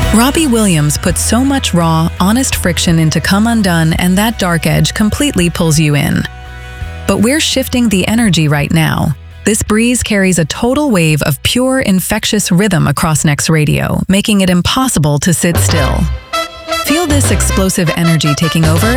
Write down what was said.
Robbie Williams puts so much raw, honest friction into Come Undone, and that dark edge completely pulls you in. But we're shifting the energy right now. This breeze carries a total wave of pure, infectious rhythm across Next Radio, making it impossible to sit still. Feel this explosive energy taking over